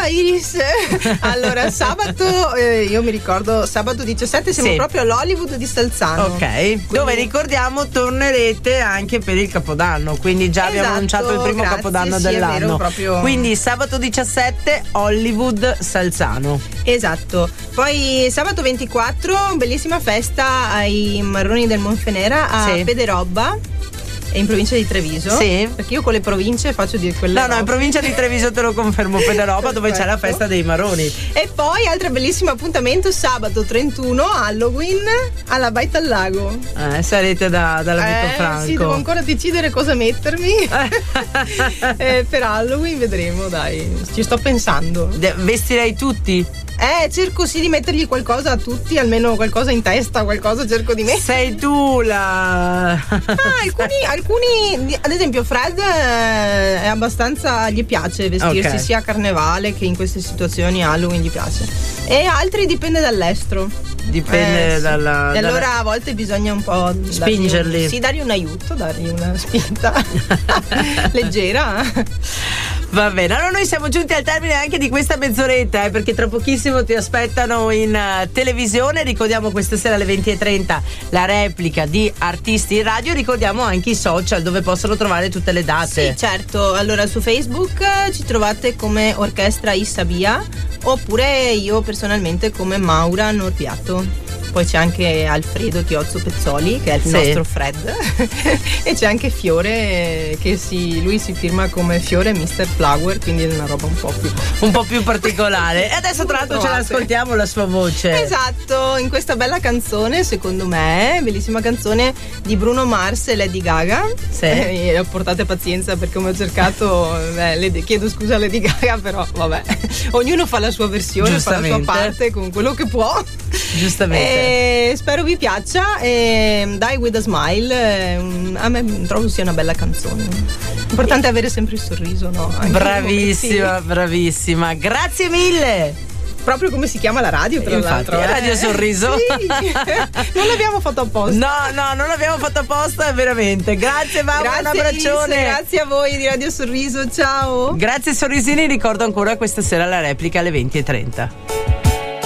Iris. Allora, sabato, io mi ricordo, sabato 17 siamo proprio all'Hollywood di Salzano. Ok, quindi... dove ricordiamo tornerete anche per il Capodanno, quindi già abbiamo annunciato il primo Capodanno dell'anno. È vero, proprio... Quindi sabato 17 Hollywood Salzano. Esatto. Poi sabato 24 bellissima festa ai Marroni del Monfenera a Pederobba, in provincia di Treviso. Sì. Perché io con le province faccio di quelle. No, in provincia di Treviso te lo confermo, Pederobba, dove c'è la festa dei Marroni. E poi altro bellissimo appuntamento sabato 31 Halloween alla Baita al Lago. Sarete dall'amico Franco. Sì, devo ancora decidere cosa mettermi. Per Halloween vedremo, dai. Ci sto pensando. Vestirei tutti? Cerco sì di mettergli qualcosa a tutti, almeno qualcosa in testa, qualcosa cerco di mettere. Sei tu la... alcuni, ad esempio Fred è abbastanza, gli piace vestirsi sia a carnevale che in queste situazioni Halloween gli piace. E altri dipende dall'estro. Dipende dalla... E allora a volte bisogna un po' spingerli. Dargli un aiuto, dargli una spinta leggera. Va bene, allora noi siamo giunti al termine anche di questa mezz'oretta, perché tra pochissimo ti aspettano in televisione. Ricordiamo questa sera alle 20:30 la replica di Artisti in Radio. Ricordiamo anche i social dove possono trovare tutte le date. Sì, certo. Allora su Facebook ci trovate come Orchestra Issabia, oppure io personalmente come Maura Norpiato. Poi c'è anche Alfredo Tiozzo Pezzoli, che è il nostro Fred, e c'è anche Fiore, che lui si firma come Fiore Mr. Flower, quindi è una roba un po' più particolare. E adesso tra l'altro ce l'ascoltiamo la sua voce. Esatto, in questa bella canzone, secondo me, bellissima canzone di Bruno Mars e Lady Gaga. Sì. Portate pazienza perché come ho cercato, chiedo scusa a Lady Gaga, però vabbè, ognuno fa la sua versione, fa la sua parte con quello che può. Giustamente. Spero vi piaccia. Die with a Smile, a me trovo sia una bella canzone. Importante avere sempre il sorriso, no? Bravissima, bravissima. Grazie mille. Proprio come si chiama la radio, tra l'altro. Radio Sorriso. Sì. Non l'abbiamo fatto apposta. No, non l'abbiamo fatto apposta, veramente. Grazie Maura, un abbraccione. Grazie a voi di Radio Sorriso, ciao. Grazie Sorrisini, ricordo ancora questa sera la replica alle 20:30.